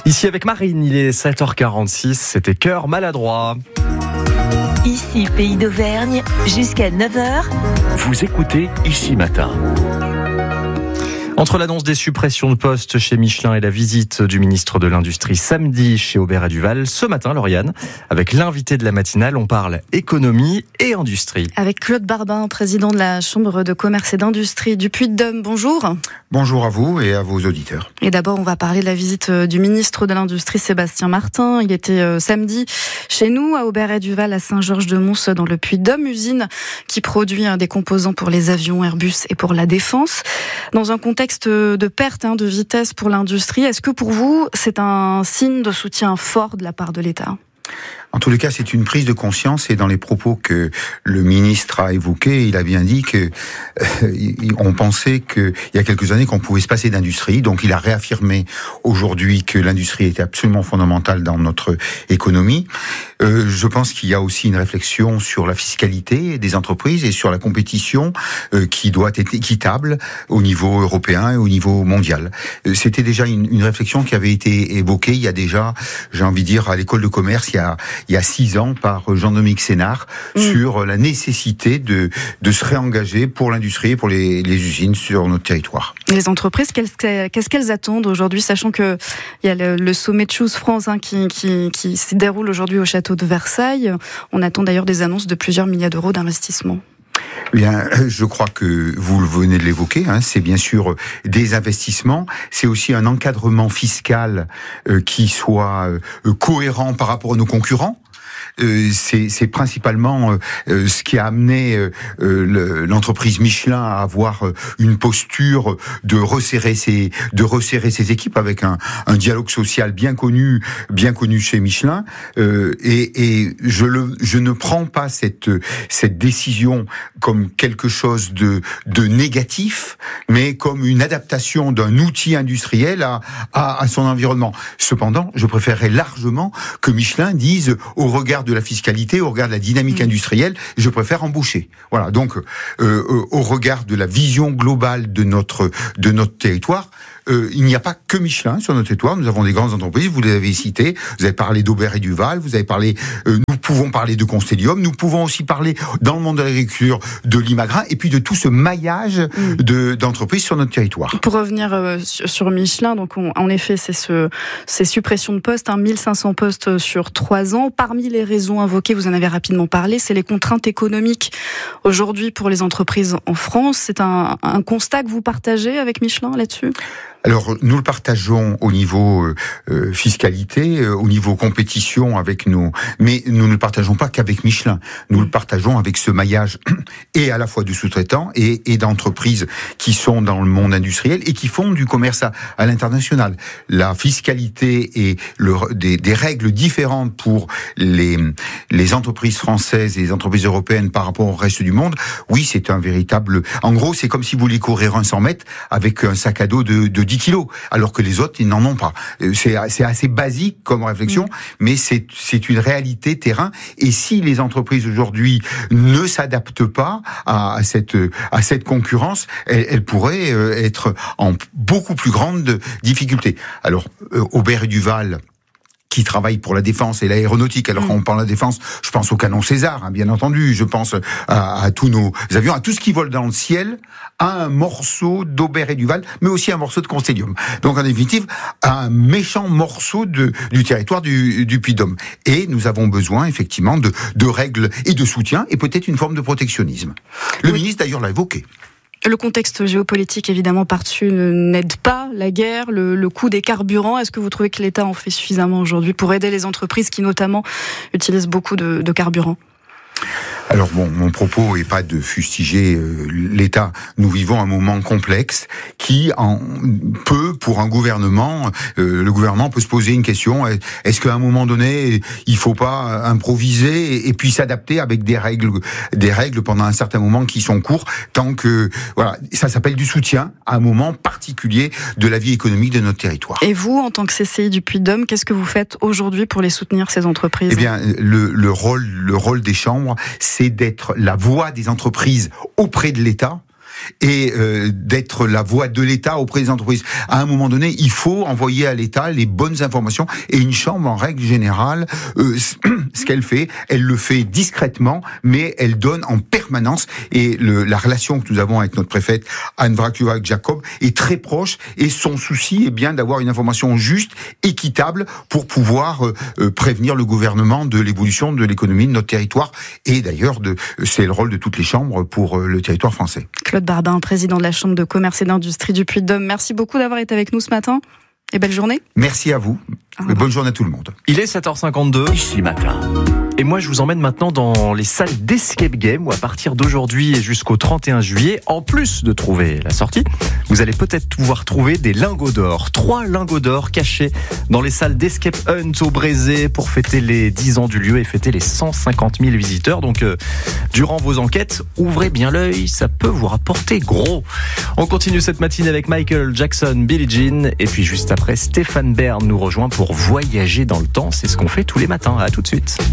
Ici avec Marine, il est 7h46, c'était Cœur maladroit. Ici, Pays d'Auvergne, jusqu'à 9h. Vous écoutez Ici Matin. Entre l'annonce des suppressions de postes chez Michelin et la visite du ministre de l'Industrie samedi chez Aubert et Duval, ce matin, Lauriane, avec l'invité de la matinale, on parle économie et industrie. Avec Claude Barbin, président de la Chambre de commerce et d'industrie du Puy-de-Dôme. Bonjour. Bonjour à vous et à vos auditeurs. Et d'abord, on va parler de la visite du ministre de l'Industrie, Sébastien Martin. Il était samedi chez nous, à Aubert et Duval, à Saint-Georges-de-Mons, dans le Puy-de-Dôme, usine qui produit des composants pour les avions Airbus et pour la défense. Dans un contexte de perte de vitesse pour l'industrie, est-ce que pour vous, c'est un signe de soutien fort de la part de l'État ? En tous les cas, c'est une prise de conscience et dans les propos que le ministre a évoqués, il a bien dit que on pensait qu'il y a quelques années qu'on pouvait se passer d'industrie. Donc, il a réaffirmé aujourd'hui que l'industrie était absolument fondamentale dans notre économie. Je pense qu'il y a aussi une réflexion sur la fiscalité des entreprises et sur la compétition qui doit être équitable au niveau européen et au niveau mondial. C'était déjà une réflexion qui avait été évoquée il y a déjà, j'ai envie de dire, à l'école de commerce il y a 6 ans par Jean-Dominique Sénard sur la nécessité de se réengager pour l'industrie et pour les usines sur notre territoire. Et les entreprises, qu'est-ce qu'elles attendent aujourd'hui, sachant qu'il y a le sommet de Choose France qui se déroule aujourd'hui au château de Versailles. On attend d'ailleurs des annonces de plusieurs milliards d'euros d'investissement. Bien, je crois que vous venez de l'évoquer, c'est bien sûr des investissements, c'est aussi un encadrement fiscal qui soit cohérent par rapport à nos concurrents. C'est principalement ce qui a amené l'entreprise Michelin à avoir une posture de resserrer ses équipes avec un dialogue social bien connu chez Michelin. Et je ne prends pas cette décision comme quelque chose de négatif, mais comme une adaptation d'un outil industriel à son environnement. Cependant, je préférerais largement que Michelin dise, au regard de la fiscalité, au regard de la dynamique industrielle, je préfère embaucher. Voilà. Donc, au regard de la vision globale de notre territoire, il n'y a pas que Michelin sur notre territoire. Nous avons des grandes entreprises, vous les avez citées. Vous avez parlé d'Aubert et Duval, vous avez parlé, nous pouvons parler de Constellium, nous pouvons aussi parler dans le monde de l'agriculture de Limagrain, et puis de tout ce maillage d'entreprises sur notre territoire. Pour revenir sur Michelin, donc en effet, c'est ces suppressions de postes, 1500 postes sur 3 ans. Parmi les raisons invoquées, vous en avez rapidement parlé, c'est les contraintes économiques aujourd'hui pour les entreprises en France. C'est un constat que vous partagez avec Michelin là-dessus ? Alors, nous le partageons au niveau fiscalité, au niveau compétition avec nous, mais nous ne le partageons pas qu'avec Michelin. Nous le partageons avec ce maillage et à la fois de sous-traitants et d'entreprises qui sont dans le monde industriel et qui font du commerce à l'international. La fiscalité et des règles différentes pour les entreprises françaises et les entreprises européennes par rapport au reste du monde, oui, c'est un véritable... En gros, c'est comme si vous vouliez courir un 100 mètres avec un sac à dos de 10 kilos, alors que les autres, ils n'en ont pas. C'est assez basique comme réflexion, mais c'est une réalité terrain. Et si les entreprises aujourd'hui ne s'adaptent pas à cette concurrence, elles pourraient être en beaucoup plus grande difficulté. Alors, Aubert et Duval, qui travaillent pour la défense et l'aéronautique. Alors quand on parle de la défense, je pense au canon César, bien entendu. Je pense à tous nos avions, à tout ce qui vole dans le ciel, à un morceau d'Aubert et Duval, mais aussi un morceau de Constellium. Donc en définitive, un méchant morceau du territoire du Puy-de-Dôme. Et nous avons besoin effectivement de règles et de soutien, et peut-être une forme de protectionnisme. Le ministre d'ailleurs l'a évoqué. Le contexte géopolitique, évidemment, par-dessus n'aide pas la guerre, le coût des carburants. Est-ce que vous trouvez que l'État en fait suffisamment aujourd'hui pour aider les entreprises qui, notamment, utilisent beaucoup de carburant ? Alors bon, mon propos n'est pas de fustiger l'État. Nous vivons un moment complexe qui peut, pour un gouvernement, le gouvernement peut se poser une question. Est-ce qu'à un moment donné, il faut pas improviser et puis s'adapter avec des règles pendant un certain moment qui sont courts, tant que, voilà, ça s'appelle du soutien à un moment particulier de la vie économique de notre territoire. Et vous, en tant que CCI du Puy-de-Dôme, qu'est-ce que vous faites aujourd'hui pour les soutenir, ces entreprises ? Eh bien, le rôle des chambres, c'est d'être la voix des entreprises auprès de l'État et d'être la voix de l'État auprès des entreprises. À un moment donné, il faut envoyer à l'État les bonnes informations, et une chambre, en règle générale, ce qu'elle fait, elle le fait discrètement, mais elle donne en permanence, et la relation que nous avons avec notre préfète Anne Wrakowiak-Jacob est très proche, et son souci est bien d'avoir une information juste, équitable, pour pouvoir prévenir le gouvernement de l'évolution de l'économie de notre territoire, et d'ailleurs, c'est le rôle de toutes les chambres pour le territoire français. Claude Barbin, président de la Chambre de commerce et d'industrie du Puy-de-Dôme, merci beaucoup d'avoir été avec nous ce matin, et belle journée. Merci à vous, et bonne journée à tout le monde. Il est 7h52. Ici Matin. Et moi, je vous emmène maintenant dans les salles d'escape game où à partir d'aujourd'hui et jusqu'au 31 juillet, en plus de trouver la sortie, vous allez peut-être pouvoir trouver des lingots d'or. 3 lingots d'or cachés dans les salles d'escape hunt au Brézé pour fêter les 10 ans du lieu et fêter les 150 000 visiteurs. Donc, durant vos enquêtes, ouvrez bien l'œil, ça peut vous rapporter gros. On continue cette matinée avec Michael Jackson, Billie Jean, et puis juste après, Stéphane Bern nous rejoint pour voyager dans le temps. C'est ce qu'on fait tous les matins. À tout de suite.